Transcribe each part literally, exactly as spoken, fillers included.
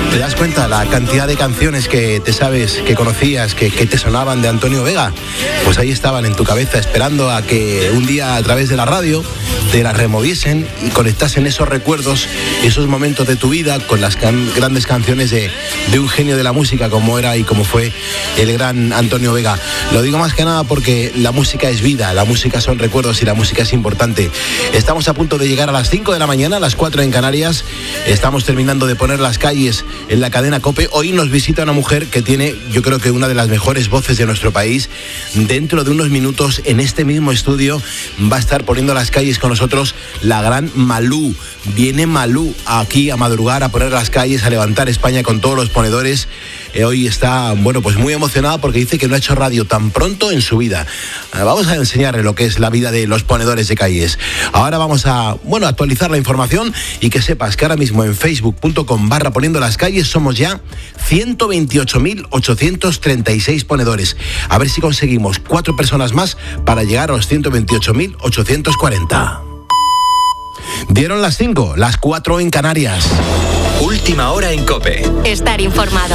¿Te das cuenta la cantidad de canciones que te sabes, que conocías, que, que te sonaban de Antonio Vega? Pues ahí estaban en tu cabeza, esperando a que un día a través de la radio te las removiesen y conectasen esos recuerdos, esos momentos de tu vida con las can- grandes canciones de, de un genio de la música como era y como fue el gran Antonio Vega. Lo digo más que nada porque la música es vida, la música son recuerdos y la música es importante. Estamos a punto de llegar a las cinco de la mañana, a las cuatro en Canarias. Estamos terminando de poner las calles en la cadena COPE. Hoy nos visita una mujer que tiene, yo creo que una de las mejores voces de nuestro país. Dentro de unos minutos, en este mismo estudio, va a estar poniendo las calles con nosotros la gran Malú. Viene Malú aquí a madrugar, a poner las calles, a levantar España con todos los ponedores. Eh, hoy está, bueno, pues muy emocionada porque dice que no ha hecho radio tan pronto en su vida. Eh, vamos a enseñarle lo que es la vida de los ponedores de calles. Ahora vamos a, bueno, actualizar la información y que sepas que ahora mismo en facebook.com barra poniendo las calles somos ya ciento veintiocho mil ochocientos treinta y seis ponedores. A ver si conseguimos cuatro personas más para llegar a los ciento veintiocho mil ochocientos cuarenta. Dieron las cinco, las cuatro en Canarias. Última hora en COPE. Estar informado.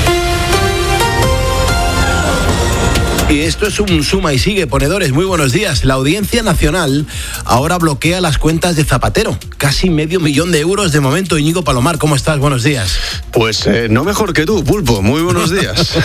Y esto es un suma y sigue, ponedores, muy buenos días. La Audiencia Nacional ahora bloquea las cuentas de Zapatero. Casi medio millón de euros de momento. Íñigo Palomar, ¿cómo estás? Buenos días. Pues eh, no mejor que tú, Pulpo. Muy buenos días.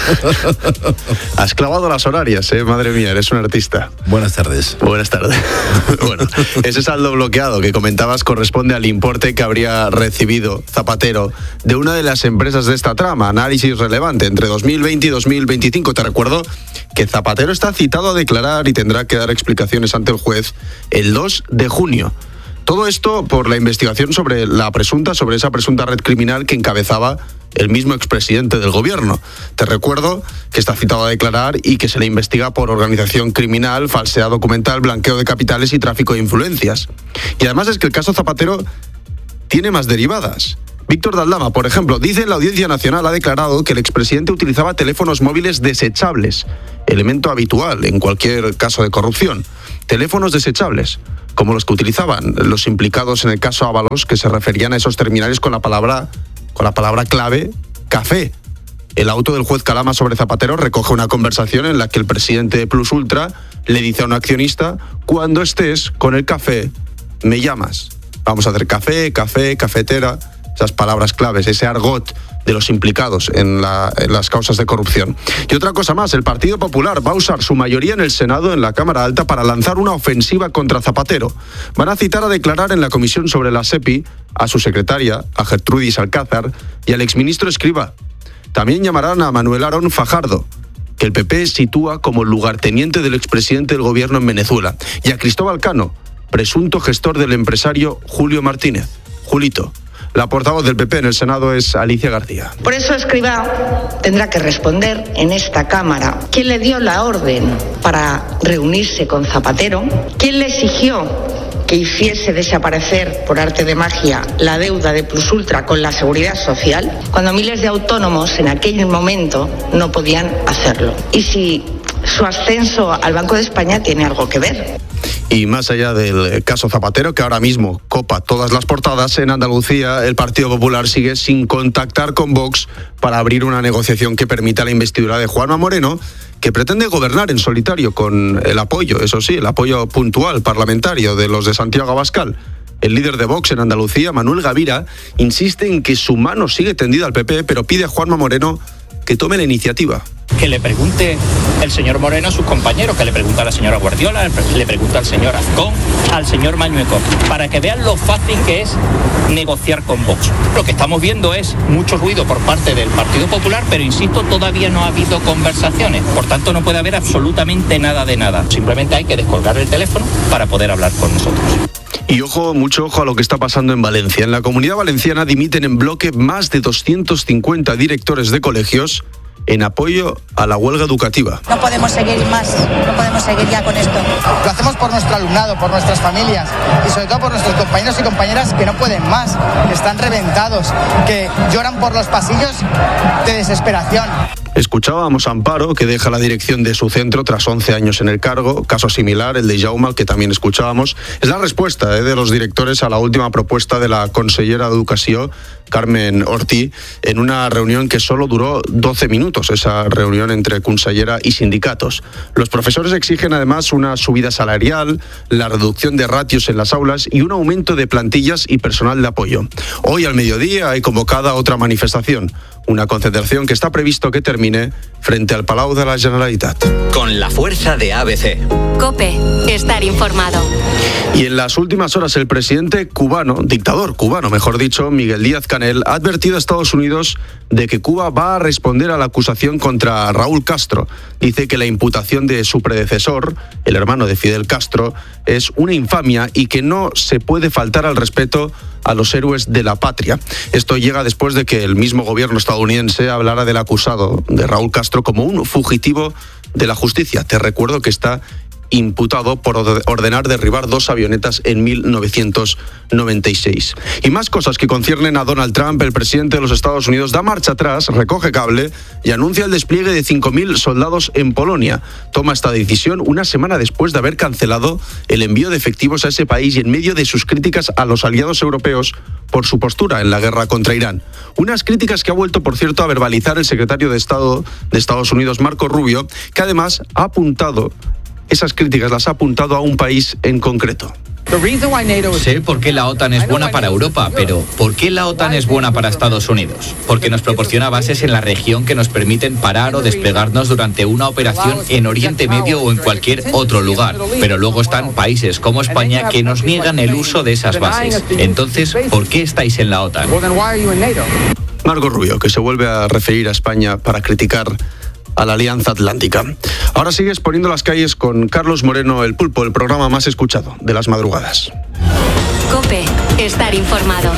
Has clavado las horarias, ¿eh? Madre mía, eres un artista. Buenas tardes. Buenas tardes. Bueno, ese saldo bloqueado que comentabas corresponde al importe que habría recibido Zapatero de una de las empresas de esta trama, Análisis Relevante, entre dos mil veinte y dos mil veinticinco. Te recuerdo que Zapatero está citado a declarar y tendrá que dar explicaciones ante el juez el dos de junio. Todo esto por la investigación sobre la presunta, sobre esa presunta red criminal que encabezaba el mismo expresidente del gobierno. Te recuerdo que está citado a declarar y que se le investiga por organización criminal, falsedad documental, blanqueo de capitales y tráfico de influencias. Y además es que el caso Zapatero tiene más derivadas. Víctor de Aldama, por ejemplo, dice en la Audiencia Nacional, ha declarado que el expresidente utilizaba teléfonos móviles desechables, elemento habitual en cualquier caso de corrupción. Teléfonos desechables, como los que utilizaban los implicados en el caso Ábalos, que se referían a esos terminales con la palabra, con la palabra clave, café. El auto del juez Calama sobre Zapatero recoge una conversación en la que el presidente de Plus Ultra le dice a un accionista: cuando estés con el café, me llamas. Vamos a hacer café, café, cafetera. Esas palabras claves, ese argot de los implicados en, la, en las causas de corrupción. Y otra cosa más, el Partido Popular va a usar su mayoría en el Senado, en la Cámara Alta, para lanzar una ofensiva contra Zapatero. Van a citar a declarar en la comisión sobre la SEPI a su secretaria, a Gertrudis Alcázar, y al exministro Escrivá. También llamarán a Manuel Aarón Fajardo, que el P P sitúa como lugarteniente del expresidente del gobierno en Venezuela, y a Cristóbal Cano, presunto gestor del empresario Julio Martínez. Julito. La portavoz del P P en el Senado es Alicia García. Por eso Escrivá tendrá que responder en esta Cámara quién le dio la orden para reunirse con Zapatero, quién le exigió que hiciese desaparecer por arte de magia la deuda de Plus Ultra con la Seguridad Social, cuando miles de autónomos en aquel momento no podían hacerlo. Y si su ascenso al Banco de España tiene algo que ver. Y más allá del caso Zapatero, que ahora mismo copa todas las portadas, en Andalucía el Partido Popular sigue sin contactar con Vox para abrir una negociación que permita la investidura de Juanma Moreno, que pretende gobernar en solitario con el apoyo, eso sí, el apoyo puntual parlamentario de los de Santiago Abascal. El líder de Vox en Andalucía, Manuel Gavira, insiste en que su mano sigue tendida al P P, pero pide a Juanma Moreno que tome la iniciativa. Que le pregunte el señor Moreno a sus compañeros, que le pregunte a la señora Guardiola, le pregunte al señor Azcón, al señor Mañueco, para que vean lo fácil que es negociar con Vox. Lo que estamos viendo es mucho ruido por parte del Partido Popular, pero insisto, todavía no ha habido conversaciones, por tanto no puede haber absolutamente nada de nada. Simplemente hay que descolgar el teléfono para poder hablar con nosotros. Y ojo, mucho ojo a lo que está pasando en Valencia. En la Comunidad Valenciana dimiten en bloque más de doscientos cincuenta directores de colegios en apoyo a la huelga educativa. No podemos seguir más, no podemos seguir ya con esto. Lo hacemos por nuestro alumnado, por nuestras familias y sobre todo por nuestros compañeros y compañeras que no pueden más, que están reventados, que lloran por los pasillos de desesperación. Escuchábamos a Amparo, que deja la dirección de su centro tras once años en el cargo, caso similar, el de Jaume, al que también escuchábamos. Es la respuesta eh, de los directores a la última propuesta de la consellera de Educació, Carmen Ortiz, en una reunión que solo duró doce minutos, esa reunión entre consellera y sindicatos. Los profesores exigen además una subida salarial, la reducción de ratios en las aulas y un aumento de plantillas y personal de apoyo. Hoy al mediodía hay convocada otra manifestación, una concentración que está previsto que termine frente al Palau de la Generalitat. Con la fuerza de A B C. COPE, estar informado. Y en las últimas horas el presidente cubano, dictador cubano mejor dicho, Miguel Díaz-Canel, ha advertido a Estados Unidos de que Cuba va a responder a la acusación contra Raúl Castro. Dice que la imputación de su predecesor, el hermano de Fidel Castro, es una infamia y que no se puede faltar al respeto a los héroes de la patria. Esto llega después de que el mismo gobierno estadounidense hablara del acusado de Raúl Castro como un fugitivo de la justicia. Te recuerdo que está imputado por ordenar derribar dos avionetas en mil novecientos noventa y seis. Y más cosas que conciernen a Donald Trump. El presidente de los Estados Unidos da marcha atrás, recoge cable y anuncia el despliegue de cinco mil soldados en Polonia. Toma esta decisión una semana después de haber cancelado el envío de efectivos a ese país y en medio de sus críticas a los aliados europeos por su postura en la guerra contra Irán. Unas críticas que ha vuelto, por cierto, a verbalizar el secretario de Estado de Estados Unidos, Marco Rubio, que además ha apuntado Esas críticas las ha apuntado a un país en concreto. Sé por qué la OTAN es buena para Europa, pero ¿por qué la OTAN es buena para Estados Unidos? Porque nos proporciona bases en la región que nos permiten parar o desplegarnos durante una operación en Oriente Medio o en cualquier otro lugar. Pero luego están países como España que nos niegan el uso de esas bases. Entonces, ¿por qué estáis en la OTAN? Marco Rubio, que se vuelve a referir a España para criticar a la Alianza Atlántica. Ahora sigues poniendo las calles con Carlos Moreno, El Pulpo, el programa más escuchado de las madrugadas. COPE, estar informado.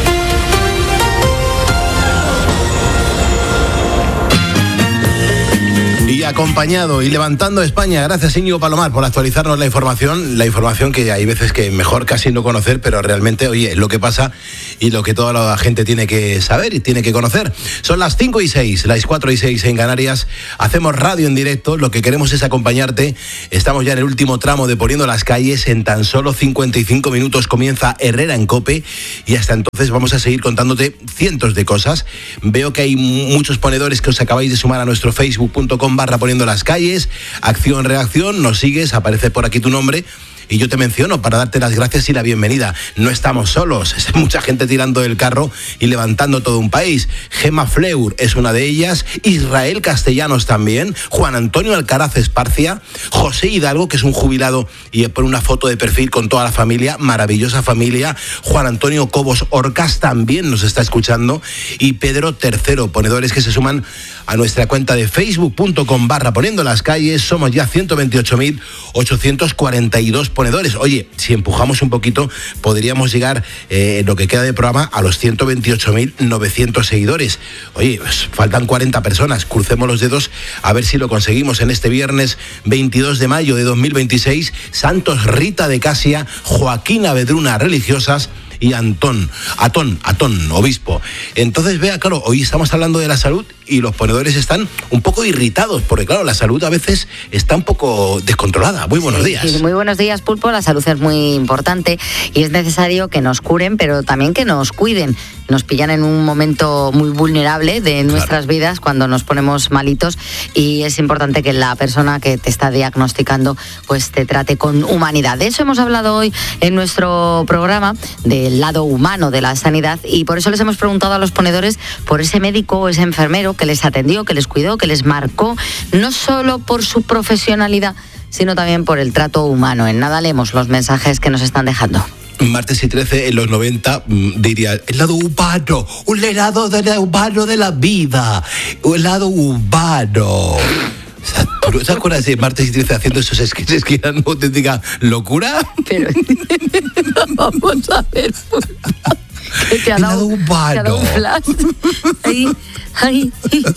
Y acompañado y levantando España, gracias Íñigo Palomar por actualizarnos la información, la información que hay veces que mejor casi no conocer, pero realmente, oye, lo que pasa y lo que toda la gente tiene que saber y tiene que conocer. Son las cinco y seis, las cuatro y seis en Canarias, hacemos radio en directo, lo que queremos es acompañarte, estamos ya en el último tramo de Poniendo las Calles, en tan solo cincuenta y cinco minutos comienza Herrera en COPE y hasta entonces vamos a seguir contándote cientos de cosas. Veo que hay muchos ponedores que os acabáis de sumar a nuestro facebook punto com barra Poniendo las Calles, acción, reacción, nos sigues, aparece por aquí tu nombre y yo te menciono para darte las gracias y la bienvenida. No estamos solos, es mucha gente tirando del carro y levantando todo un país. Gemma Fleur es una de ellas, Israel Castellanos también, Juan Antonio Alcaraz Esparcia, José Hidalgo, que es un jubilado y pone una foto de perfil con toda la familia, maravillosa familia, Juan Antonio Cobos Orcas también nos está escuchando y Pedro Tercero, ponedores que se suman a nuestra cuenta de facebook punto com barra Poniendo las Calles. Somos ya ciento veintiocho mil ochocientos cuarenta y dos ponedores. Oye, si empujamos un poquito, podríamos llegar eh, en lo que queda de programa a los ciento veintiocho mil novecientos seguidores. Oye, pues, faltan cuarenta personas. Crucemos los dedos a ver si lo conseguimos en este viernes veintidós de mayo de dos mil veintiséis. Santos Rita de Casia, Joaquina Vedruna, religiosas, y Antón, Atón, Atón, obispo. Entonces, vea, claro, hoy estamos hablando de la salud y los ponedores están un poco irritados, porque claro, la salud a veces está un poco descontrolada. Muy buenos días. Sí, muy buenos días, Pulpo. La salud es muy importante y es necesario que nos curen, pero también que nos cuiden. Nos pillan en un momento muy vulnerable de nuestras claro. vidas cuando nos ponemos malitos y es importante que la persona que te está diagnosticando pues te trate con humanidad. De eso hemos hablado hoy en nuestro programa, del lado humano de la sanidad, y por eso les hemos preguntado a los ponedores por ese médico o ese enfermero que les atendió, que les cuidó, que les marcó, no solo por su profesionalidad, sino también por el trato humano. En nada leemos los mensajes que nos están dejando. Martes y trece, en los noventa, diría, el lado humano, un lado de humano de la vida, un lado humano. O sea, ¿tú no te acuerdas de Martes y trece haciendo esos sketches que eran una auténtica locura? Pero vamos a ver. Que te ha dado, te ha dado un flash. Ahí, ahí.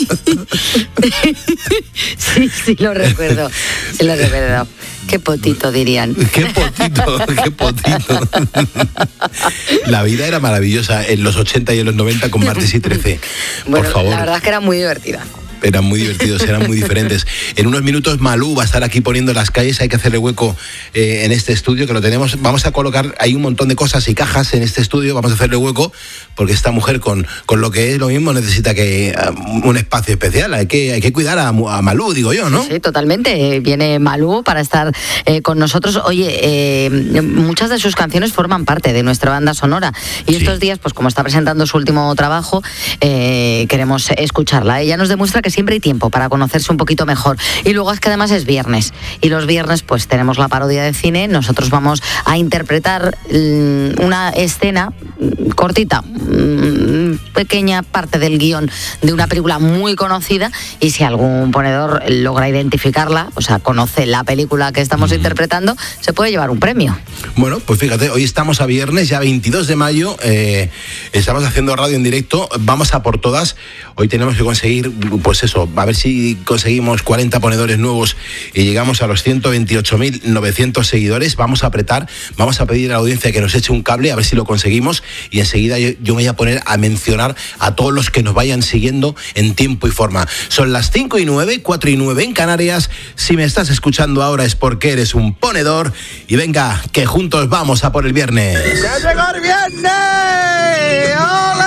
Sí, sí, lo recuerdo. Sí, lo recuerdo. Qué potito, dirían. Qué potito, qué potito. La vida era maravillosa en los ochenta y en los noventa con Martes y trece. Por bueno, favor. La verdad es que era muy divertida. eran muy divertidos, eran muy diferentes. En unos minutos Malú va a estar aquí poniendo las calles, hay que hacerle hueco eh, en este estudio que lo tenemos. Vamos a colocar ahí un montón de cosas y cajas en este estudio, vamos a hacerle hueco porque esta mujer con, con lo que es lo mismo necesita que uh, un espacio especial, hay que, hay que cuidar a, a Malú, digo yo, ¿no? Sí, sí, totalmente, viene Malú para estar eh, con nosotros. Oye, eh, muchas de sus canciones forman parte de nuestra banda sonora y sí. Estos días, pues como está presentando su último trabajo, eh, queremos escucharla. Ella nos demuestra que siempre hay tiempo para conocerse un poquito mejor. Y luego es que además es viernes. Y los viernes pues tenemos la parodia de cine. Nosotros vamos a interpretar mmm, una escena mmm, cortita, mmm, pequeña parte del guión de una película muy conocida. Y si algún ponedor logra identificarla, o sea, conoce la película que estamos mm. interpretando, se puede llevar un premio. Bueno, pues fíjate, hoy estamos a viernes, ya veintidós de mayo. Eh, estamos haciendo radio en directo. Vamos a por todas. Hoy tenemos que conseguir, pues eso, a ver si conseguimos cuarenta ponedores nuevos y llegamos a los ciento veintiocho mil novecientos seguidores. Vamos a apretar, vamos a pedir a la audiencia que nos eche un cable, a ver si lo conseguimos, y enseguida yo, yo me voy a poner a mencionar a todos los que nos vayan siguiendo en tiempo y forma. Son las cinco y nueve, cuatro y nueve en Canarias. Si me estás escuchando ahora es porque eres un ponedor, y venga, que juntos vamos a por el viernes. ¡Ya llegó el viernes! ¡Ole!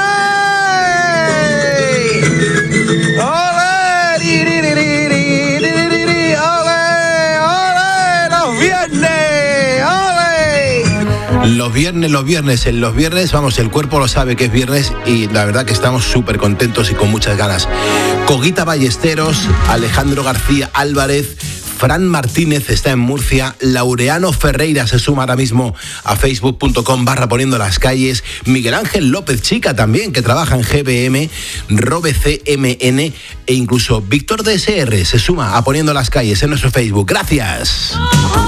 ¡Ole! ¡Ri, ri, ri, ri, ri, ri, ri, ri! ¡Ole! ¡Ole! ¡Los viernes! ¡Ole! Los viernes, los viernes, en los viernes, vamos, el cuerpo lo sabe que es viernes y la verdad que estamos súper contentos y con muchas ganas. Coguita Ballesteros, Alejandro García Álvarez, Fran Martínez está en Murcia, Laureano Ferreira se suma ahora mismo a facebook punto com barra poniendo las calles, Miguel Ángel López Chica también, que trabaja en G B M, Robe C M N e incluso Víctor D S R se suma a poniendo las calles en nuestro Facebook. ¡Gracias!